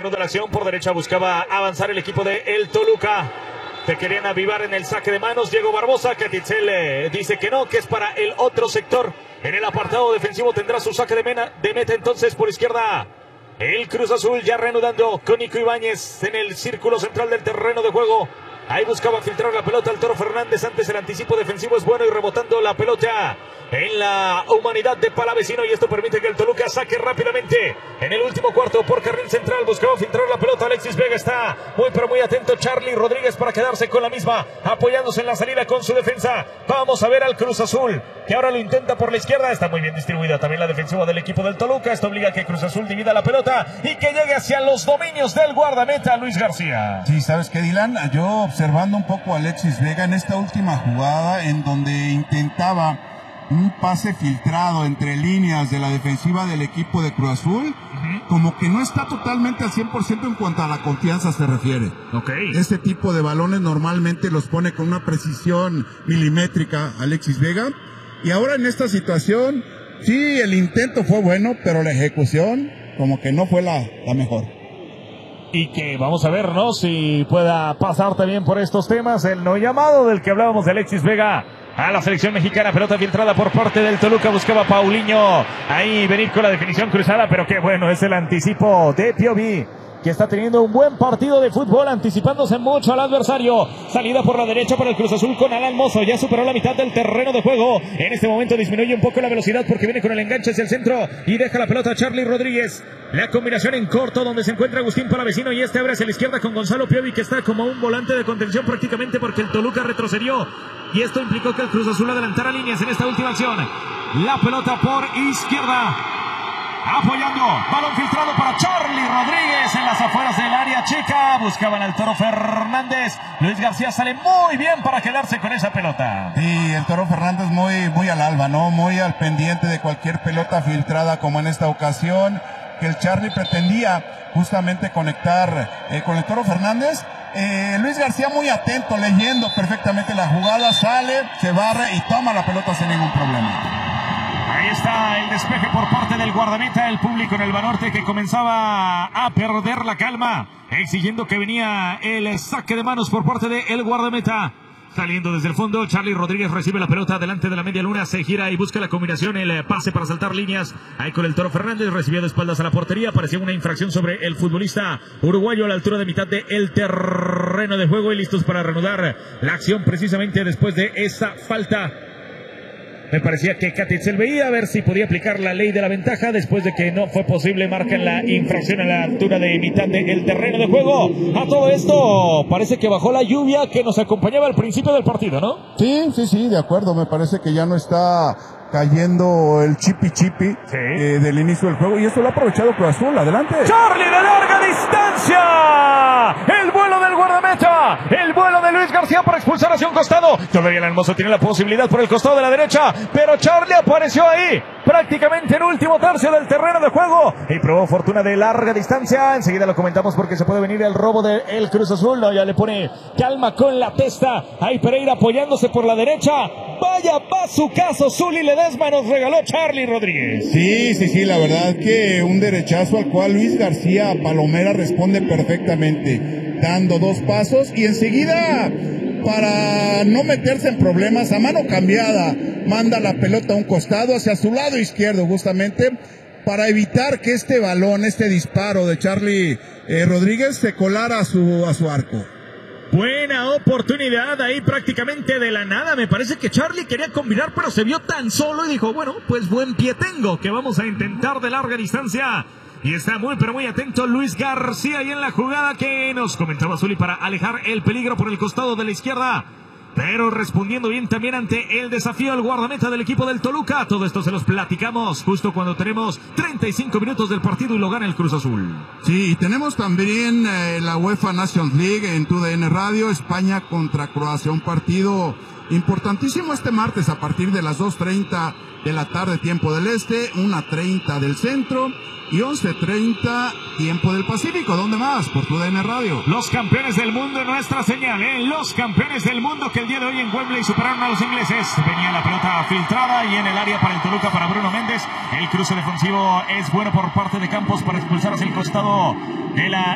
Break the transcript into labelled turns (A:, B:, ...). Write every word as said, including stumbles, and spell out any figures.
A: reanuda la acción. Por derecha buscaba avanzar el equipo de el Toluca. Te querían avivar en el saque de manos. Diego Barbosa, que Tetzel dice que no, que es para el otro sector. En el apartado defensivo tendrá su saque de, mena, de meta entonces por izquierda. El Cruz Azul ya reanudando con Nico Ibáñez en el círculo central del terreno de juego. Ahí buscaba filtrar la pelota al Toro Fernández. Antes el anticipo defensivo es bueno y rebotando la pelota en la humanidad de Palavecino. Y esto permite que el Toluca saque rápidamente en el último cuarto por carril central. Buscaba filtrar la pelota. Alexis Vega está muy pero muy atento. Charlie Rodríguez para quedarse con la misma, apoyándose en la salida con su defensa. Vamos a ver al Cruz Azul, que ahora lo intenta por la izquierda. Está muy bien distribuida también la defensiva del equipo del Toluca. Esto obliga a que Cruz Azul divida la pelota y que llegue hacia los dominios del guardameta Luis García.
B: Sí, ¿sabes qué, Dylan? Yo observando un poco a Alexis Vega en esta última jugada en donde intentaba un pase filtrado entre líneas de la defensiva del equipo de Cruz Azul, uh-huh. como que no está totalmente al cien por ciento en cuanto a la confianza se refiere.
A: Okay.
B: Este tipo de balones normalmente los pone con una precisión milimétrica Alexis Vega, y ahora en esta situación, sí, el intento fue bueno, pero la ejecución como que no fue la, la mejor.
A: Y que vamos a ver, ¿no? Si pueda pasar también por estos temas. El no llamado del que hablábamos de Alexis Vega a la selección mexicana. Pelota filtrada por parte del Toluca. Buscaba Paulinho ahí venir con la definición cruzada. Pero qué bueno es el anticipo de Piovi, que está teniendo un buen partido de fútbol, anticipándose mucho al adversario. Salida por la derecha para el Cruz Azul con Alan Mozo. Ya superó la mitad del terreno de juego. En este momento disminuye un poco la velocidad porque viene con el enganche hacia el centro y deja la pelota a Charlie Rodríguez. La combinación en corto donde se encuentra Agustín Palavecino, y este abre hacia la izquierda con Gonzalo Piovi, que está como un volante de contención prácticamente porque el Toluca retrocedió. Y esto implicó que el Cruz Azul adelantara líneas en esta última acción. La pelota por izquierda. Apoyando, balón filtrado para Charlie Rodríguez en las afueras del área chica. Buscaban al Toro Fernández. Luis García sale muy bien para quedarse con esa pelota.
B: Sí, el Toro Fernández muy, muy al alba, ¿no? Muy al pendiente de cualquier pelota filtrada, como en esta ocasión, que el Charlie pretendía justamente conectar eh, con el Toro Fernández. Eh, Luis García muy atento, leyendo perfectamente la jugada, sale, se barre y toma la pelota sin ningún problema.
A: Ahí está el despeje por parte del guardameta. El público en el Banorte que comenzaba a perder la calma, exigiendo que venía el saque de manos por parte del guardameta. Saliendo desde el fondo, Charlie Rodríguez recibe la pelota delante de la media luna, se gira y busca la combinación, el pase para saltar líneas. Ahí con el Toro Fernández, recibió de espaldas a la portería. Parecía una infracción sobre el futbolista uruguayo a la altura de mitad del terreno de juego, y listos para reanudar la acción precisamente después de esa falta. Me parecía que Tetzel veía a ver si podía aplicar la ley de la ventaja. Después de que no fue posible, marcan la infracción a la altura de mitad del terreno de juego. A todo esto, parece que bajó la lluvia que nos acompañaba al principio del partido, ¿no?
B: Sí, sí, sí, de acuerdo. Me parece que ya no está cayendo el chipi chipi
A: sí.
B: eh, del inicio del juego, y esto lo ha aprovechado Cruz Azul. Adelante.
A: Charlie de larga distancia. El vuelo del guardameta. El vuelo de Luis García para expulsar hacia un costado. Todavía el Hermoso tiene la posibilidad por el costado de la derecha, pero Charlie apareció ahí prácticamente en último tercio del terreno de juego y probó fortuna de larga distancia. Enseguida lo comentamos porque se puede venir el robo del Cruz Azul. No, ya le pone calma con la testa. Ahí Pereira apoyándose por la derecha. Vaya bazucazo Zuli Ledesma nos regaló Charlie Rodríguez.
B: Sí, sí, sí, la verdad que un derechazo al cual Luis García Palomera responde perfectamente, dando dos pasos y enseguida, para no meterse en problemas, a mano cambiada, manda la pelota a un costado hacia su lado izquierdo justamente, para evitar que este balón, este disparo de Charlie eh, Rodríguez se colara a su, a su arco.
A: Buena oportunidad ahí prácticamente de la nada. Me parece que Charlie quería combinar, pero se vio tan solo y dijo, bueno, pues buen pie tengo, que vamos a intentar de larga distancia. Y está muy pero muy atento Luis García ahí en la jugada que nos comentaba Zuli para alejar el peligro por el costado de la izquierda. Pero respondiendo bien también ante el desafío al guardameta del equipo del Toluca. Todo esto se los platicamos justo cuando tenemos treinta y cinco minutos del partido y lo gana el Cruz Azul.
B: Sí, y tenemos también eh, la UEFA Nations League en tu D N Radio, España contra Croacia. Un partido importantísimo este martes a partir de las dos treinta de la tarde, tiempo del este, una treinta del centro y once treinta tiempo del Pacífico. ¿Dónde más? Por tu D N Radio.
A: Los campeones del mundo en nuestra señal, ¿eh? Los campeones del mundo que el día de hoy en Wembley superaron a los ingleses. Venía la pelota filtrada y en el área para el Toluca, para Bruno Méndez. El cruce defensivo es bueno por parte de Campos para expulsar hacia el costado de la